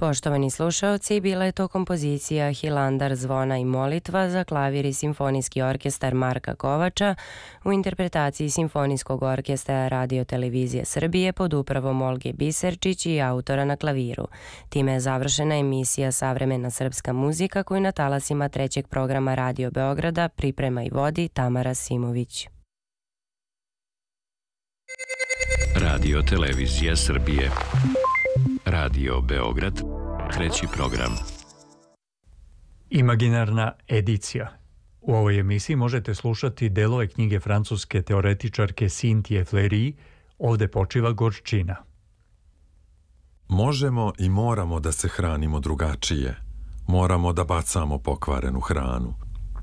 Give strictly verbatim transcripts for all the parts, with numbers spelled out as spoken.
Poštovani slušaoci, bila je to kompozicija Hilandar zvona i molitva za klavir i simfonijski orkestar Marka Kovača u interpretaciji Simfonijskog orkestra Radio Televizije Srbije pod upravom Olge Biserčić i autora na klaviru. Time je završena emisija Savremena srpska muzika koju na talasima trećeg programa Radio Beograda priprema i vodi Tamara Simović. Radio Televizija Srbije. Radio Beograd, treći program. Imaginarna edicija. U ovoj emisiji možete slušati delove knjige francuske teoretičarke Cynthie Fleury Ovde počiva gorčina. Možemo i moramo da se hranimo drugačije. Moramo da bacamo pokvarenu hranu.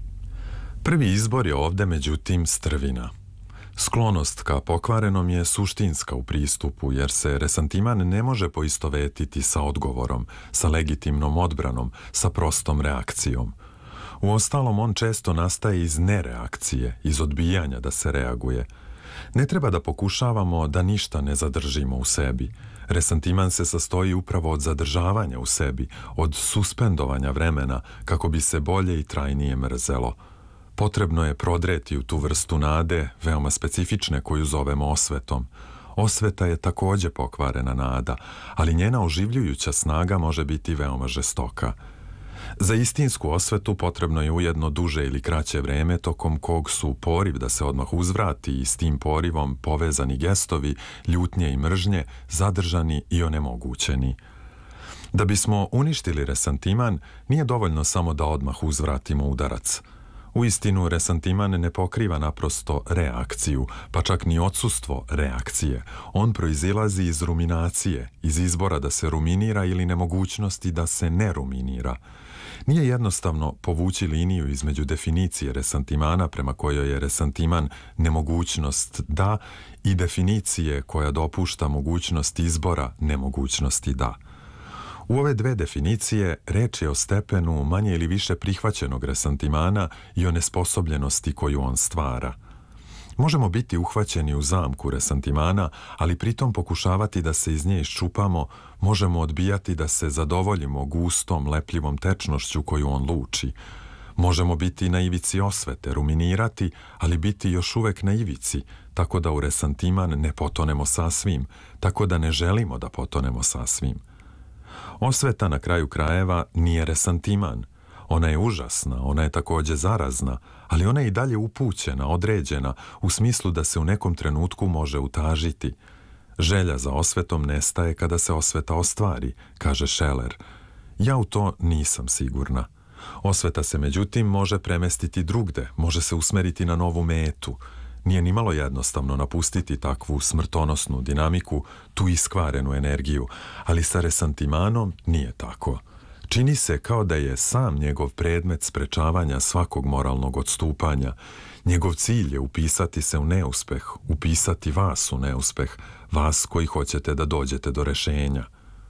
Prvi izbor je ovde, međutim, strvina. Sklonost ka pokvarenom je suštinska u pristupu, jer se resantiman ne može poistovetiti sa odgovorom, sa legitimnom odbranom, sa prostom reakcijom. Uostalom, on često nastaje iz nereakcije, iz odbijanja da se reaguje. Ne treba da pokušavamo da ništa ne zadržimo u sebi. Resantiman se sastoji upravo od zadržavanja u sebi, od suspendovanja vremena, kako bi se bolje i trajnije mrzelo. Potrebno je prodreti u tu vrstu nade, veoma specifične, koju zovemo osvetom. Osveta je takođe pokvarena nada, ali njena oživljujuća snaga može biti veoma žestoka. Za istinsku osvetu potrebno je ujedno duže ili kraće vreme tokom kog su poriv da se odmah uzvrati i s tim porivom povezani gestovi, ljutnje i mržnje, zadržani i onemogućeni. Da bismo uništili resantiman, nije dovoljno samo da odmah uzvratimo udarac. Uistinu, resantiman ne pokriva naprosto reakciju, pa čak ni odsustvo reakcije. On proizilazi iz ruminacije, iz izbora da se ruminira ili nemogućnosti da se ne ruminira. Nije jednostavno povući liniju između definicije resantimana prema kojoj je resantiman nemogućnost da i definicije koja dopušta mogućnost izbora nemogućnosti da. U ove dve definicije reč je o stepenu manje ili više prihvaćenog resantimana i o nesposobljenosti koju on stvara. Možemo biti uhvaćeni u zamku resantimana, ali pritom pokušavati da se iz nje iščupamo, možemo odbijati da se zadovoljimo gustom, lepljivom tečnošću koju on luči. Možemo biti na ivici osvete, ruminirati, ali biti još uvek na ivici, tako da u resantiman ne potonemo sasvim, tako da ne želimo da potonemo sasvim. Osveta na kraju krajeva nije resantiman. Ona je užasna, ona je takođe zarazna, ali ona je i dalje upućena, određena, u smislu da se u nekom trenutku može utažiti. Želja za osvetom nestaje kada se osveta ostvari, kaže Scheller. Ja u to nisam sigurna. Osveta se međutim može premestiti drugde, može se usmeriti na novu metu. Nije ni malo jednostavno napustiti takvu smrtonosnu dinamiku, tu iskvarenu energiju, ali sa resantimanom nije tako. Čini se kao da je sam njegov predmet sprečavanja svakog moralnog odstupanja. Njegov cilj je upisati se u neuspeh, upisati vas u neuspeh, vas koji hoćete da dođete do rešenja.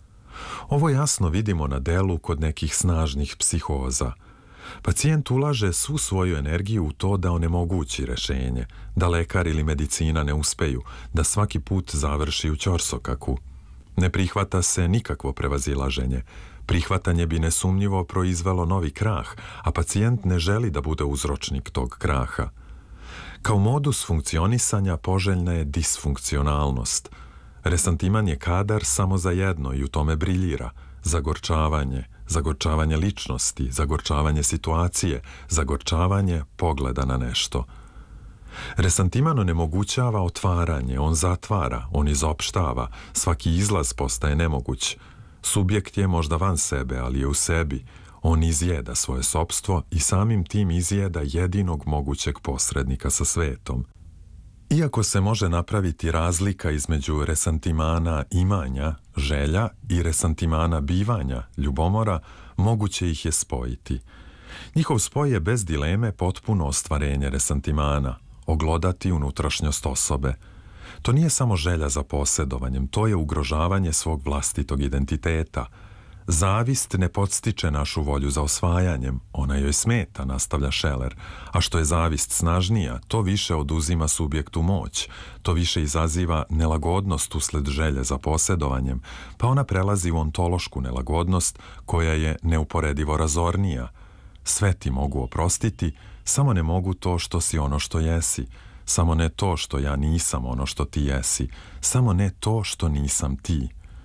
Ovo jasno vidimo na delu kod nekih snažnih psihoza. Pacijent ulaže svu svoju energiju u to da onemogući rešenje, da lekar ili medicina ne uspeju, da svaki put završi u ćorsokaku. Ne prihvata se nikakvo prevazilaženje. Prihvatanje bi nesumnjivo proizvelo novi krah, a pacijent ne želi da bude uzročnik tog kraha. Kao modus funkcionisanja poželjna je disfunkcionalnost. Resantiman je kadar samo za jedno i u tome briljira. Zagorčavanje, zagorčavanje ličnosti, zagorčavanje situacije, zagorčavanje pogleda na nešto. Resantiman onemogućava otvaranje, on zatvara, on izopštava, svaki izlaz postaje nemoguć. Subjekt je možda van sebe, ali je u sebi. On izjeda svoje sopstvo i samim tim izjeda jedinog mogućeg posrednika sa svetom. Iako se može napraviti razlika između resantimana imanja, želja i resantimana bivanja, ljubomora, moguće ih je spojiti. Njihov spoj je bez dileme potpuno ostvarenje resantimana, oglodati unutrašnjost osobe. To nije samo želja za posjedovanjem, to je ugrožavanje svog vlastitog identiteta. Zavist ne podstiče našu volju za osvajanjem, ona joj smeta, nastavlja Scheler, a što je zavist snažnija, to više oduzima subjektu moć, to više izaziva nelagodnost usled želje za posjedovanjem, pa ona prelazi u ontološku nelagodnost koja je neuporedivo razornija. Sve ti mogu oprostiti, samo ne mogu to što si ono što jesi, samo ne to što ja nisam ono što ti jesi, samo ne to što nisam ti.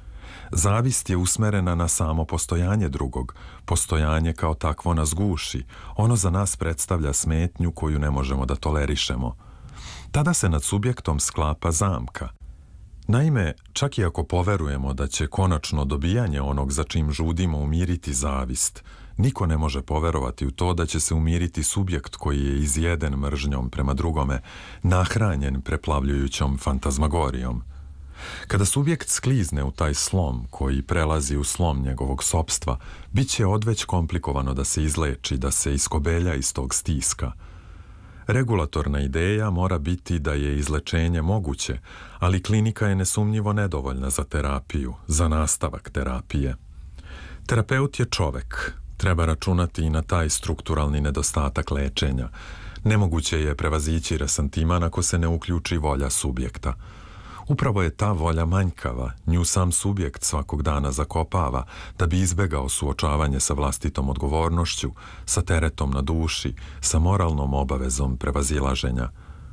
Zavist je usmerena na samo postojanje drugog, postojanje kao takvo nas guši, ono za nas predstavlja smetnju koju ne možemo da tolerišemo. Tada se nad subjektom sklapa zamka. Naime, čak i ako poverujemo da će konačno dobijanje onog za čim žudimo umiriti zavist, niko ne može poverovati u to da će se umiriti subjekt koji je izjeden mržnjom prema drugome, nahranjen preplavljujućom fantazmagorijom. Kada subjekt sklizne u taj slom koji prelazi u slom njegovog sopstva, bit će odveć komplikovano da se izleči, da se iskobelja iz tog stiska. Regulatorna ideja mora biti da je izlečenje moguće, ali klinika je nesumnjivo nedovoljna za terapiju, za nastavak terapije. Terapeut je čovek, treba računati i na taj strukturalni nedostatak lečenja. Nemoguće je prevazići resantiman ako se ne uključi volja subjekta. Upravo je ta volja manjkava, nju sam subjekt svakog dana zakopava da bi izbegao suočavanje sa vlastitom odgovornošću, sa teretom na duši, sa moralnom obavezom prevazilaženja.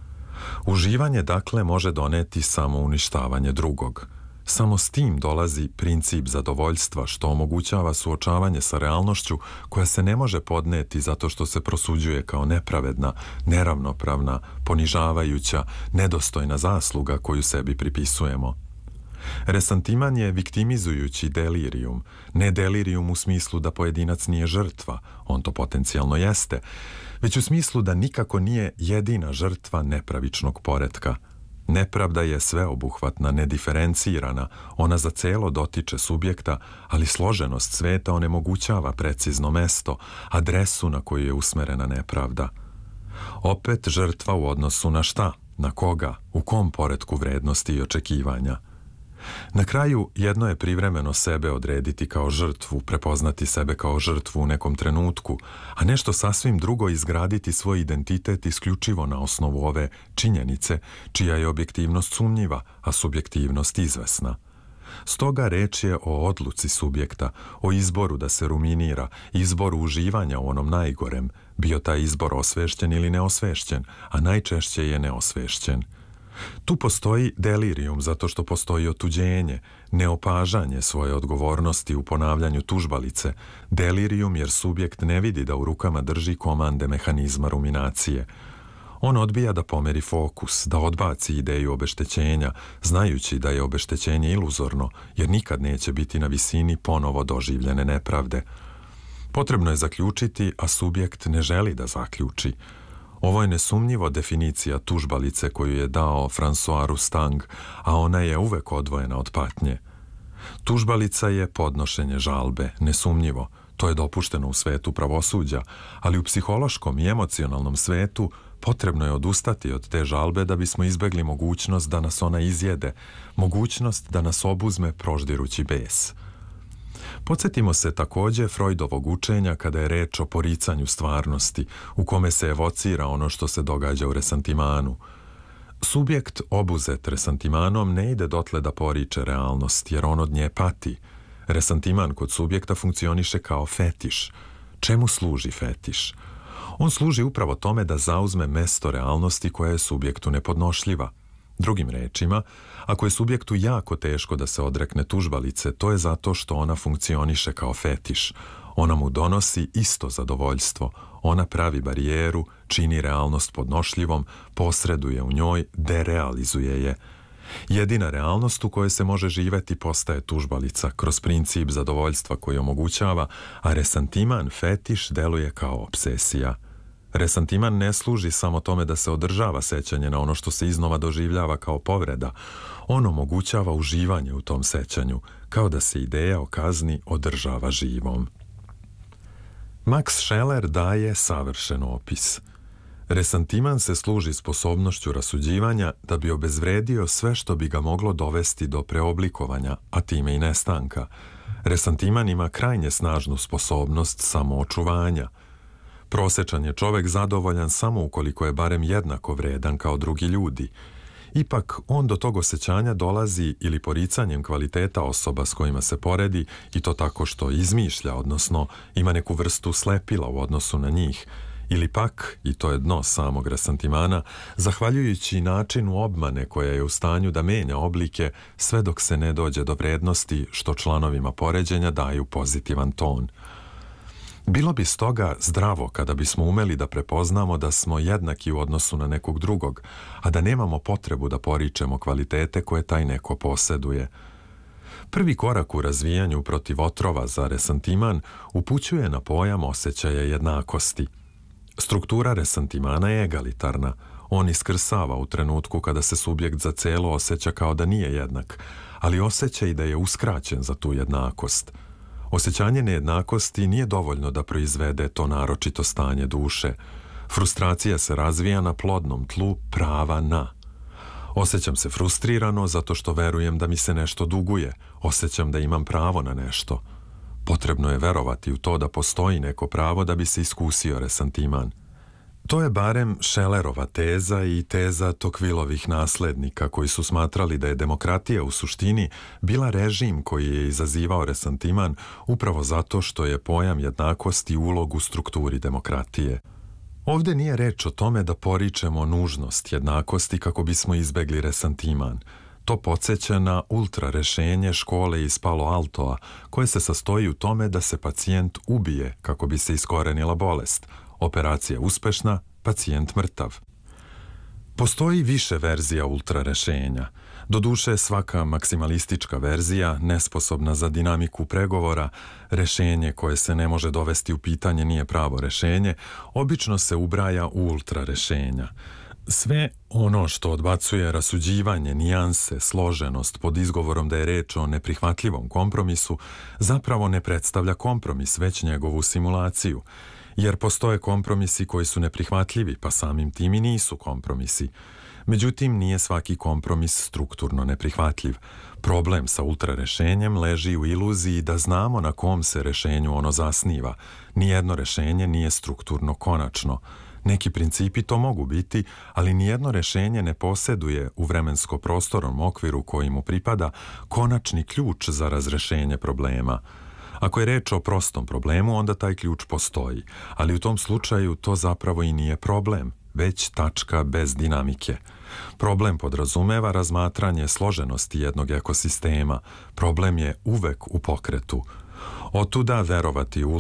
Uživanje dakle može doneti samo uništavanje drugog. Samo s tim dolazi princip zadovoljstva što omogućava suočavanje sa realnošću koja se ne može podneti zato što se prosuđuje kao nepravedna, neravnopravna, ponižavajuća, nedostojna zasluga koju sebi pripisujemo. Resantiman je viktimizujući delirijum, ne delirijum u smislu da pojedinac nije žrtva, on to potencijalno jeste, već u smislu da nikako nije jedina žrtva nepravičnog poretka. Nepravda je sveobuhvatna, nediferencirana, ona za celo dotiče subjekta, ali složenost sveta onemogućava precizno mesto, adresu na koju je usmerena nepravda. Opet žrtva u odnosu na šta, na koga, u kom poretku vrednosti i očekivanja. Na kraju, jedno je privremeno sebe odrediti kao žrtvu, prepoznati sebe kao žrtvu u nekom trenutku, a nešto sasvim drugo izgraditi svoj identitet isključivo na osnovu ove činjenice, čija je objektivnost sumnjiva, a subjektivnost izvesna. Stoga reč je o odluci subjekta, o izboru da se ruminira, izboru uživanja u onom najgorem, bio taj izbor osvešćen ili neosvešćen, a najčešće je neosvešćen. Tu postoji delirijum zato što postoji otuđenje, neopažanje svoje odgovornosti u ponavljanju tužbalice, delirijum jer subjekt ne vidi da u rukama drži komande mehanizma ruminacije. On odbija da pomeri fokus, da odbaci ideju obeštećenja, znajući da je obeštećenje iluzorno, jer nikad neće biti na visini ponovo doživljene nepravde. Potrebno je zaključiti, a subjekt ne želi da zaključi. Ovo je nesumnjivo definicija tužbalice koju je dao François Roustang, a ona je uvek odvojena od patnje. Tužbalica je podnošenje žalbe, nesumnjivo. To je dopušteno u svetu pravosuđa, ali u psihološkom i emocionalnom svetu potrebno je odustati od te žalbe da bismo izbegli mogućnost da nas ona izjede, mogućnost da nas obuzme proždirući bes. Podsjetimo se također Freudovog učenja kada je reč o poricanju stvarnosti, u kome se evocira ono što se događa u resantimanu. Subjekt obuzet resantimanom ne ide dotle da poriče realnost, jer on od nje pati. Resantiman kod subjekta funkcioniše kao fetiš. Čemu služi fetiš? On služi upravo tome da zauzme mesto realnosti koja je subjektu nepodnošljiva. Drugim rečima, ako je subjektu jako teško da se odrekne tužbalice, to je zato što ona funkcioniše kao fetiš. Ona mu donosi isto zadovoljstvo. Ona pravi barijeru, čini realnost podnošljivom, posreduje u njoj, derealizuje je. Jedina realnost u kojoj se može živeti postaje tužbalica kroz princip zadovoljstva koji omogućava, a resantiman, fetiš, deluje kao obsesija. Resantiman ne služi samo tome da se održava sećanje na ono što se iznova doživljava kao povreda. On omogućava uživanje u tom sećanju, kao da se ideja o kazni održava živom. Max Scheler daje savršen opis. Resantiman se služi sposobnošću rasuđivanja da bi obezvredio sve što bi ga moglo dovesti do preoblikovanja, a time i nestanka. Resantiman ima krajnje snažnu sposobnost samoočuvanja. Prosečan je čovek zadovoljan samo ukoliko je barem jednako vredan kao drugi ljudi. Ipak, on do tog osjećanja dolazi ili poricanjem kvaliteta osoba s kojima se poredi i to tako što izmišlja, odnosno ima neku vrstu slepila u odnosu na njih, ili pak, i to je dno samog resantimana, zahvaljujući načinu obmane koja je u stanju da menja oblike sve dok se ne dođe do vrednosti što članovima poređenja daju pozitivan ton. Bilo bi stoga zdravo kada bismo umeli da prepoznamo da smo jednaki u odnosu na nekog drugog, a da nemamo potrebu da poričemo kvalitete koje taj neko poseduje. Prvi korak u razvijanju protiv otrova za resantiman upućuje na pojam osjećaja jednakosti. Struktura resantimana je egalitarna. On iskrsava u trenutku kada se subjekt za celo osjeća kao da nije jednak, ali osjeća i da je uskraćen za tu jednakost. Osjećanje nejednakosti nije dovoljno da proizvede to naročito stanje duše. Frustracija se razvija na plodnom tlu prava na. Osjećam se frustrirano zato što verujem da mi se nešto duguje. Osjećam da imam pravo na nešto. Potrebno je verovati u to da postoji neko pravo da bi se iskusio resantiman. To je barem Schellerova teza i teza Tocquevillovih naslednika koji su smatrali da je demokratija u suštini bila režim koji je izazivao resantiman upravo zato što je pojam jednakosti ulog u strukturi demokratije. Ovdje nije reč o tome da poričemo nužnost jednakosti kako bismo izbegli resantiman. To podsjeća na ultra rešenje škole iz Palo Altoa, koje se sastoji u tome da se pacijent ubije kako bi se iskorenila bolest. Operacija uspešna, pacijent mrtav. Postoji više verzija ultra rešenja. Doduše, svaka maksimalistička verzija, nesposobna za dinamiku pregovora, rešenje koje se ne može dovesti u pitanje nije pravo rešenje, obično se ubraja u ultra rešenja. Sve ono što odbacuje rasuđivanje, nijanse, složenost pod izgovorom da je reč o neprihvatljivom kompromisu, zapravo ne predstavlja kompromis, već njegovu simulaciju. Jer postoje kompromisi koji su neprihvatljivi, pa samim tim i nisu kompromisi. Međutim, nije svaki kompromis strukturno neprihvatljiv. Problem sa ultrarešenjem leži u iluziji da znamo na kom se rešenju ono zasniva. Nijedno rešenje nije strukturno konačno. Neki principi to mogu biti, ali nijedno rešenje ne posjeduje u vremensko-prostornom okviru koji mu pripada konačni ključ za razrešenje problema. Ako je reč o prostom problemu, onda taj ključ postoji, ali u tom slučaju to zapravo i nije problem, već tačka bez dinamike. Problem podrazumeva razmatranje složenosti jednog ekosistema. Problem je uvek u pokretu. Otuda verovati u